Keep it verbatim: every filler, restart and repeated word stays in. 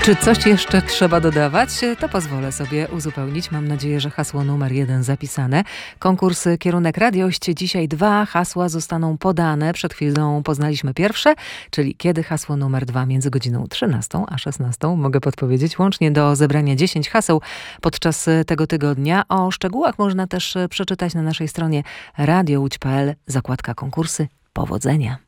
Czy coś jeszcze trzeba dodawać? To pozwolę sobie uzupełnić. Mam nadzieję, że hasło numer jeden zapisane. Konkurs Kierunek Radiość. Dzisiaj dwa hasła zostaną podane. Przed chwilą poznaliśmy pierwsze, czyli kiedy hasło numer dwa między godziną trzynastą a szesnastą. Mogę podpowiedzieć. Łącznie do zebrania dziesięć haseł podczas tego tygodnia. O szczegółach można też przeczytać na naszej stronie radio łódź kropka p l. Zakładka konkursy. Powodzenia.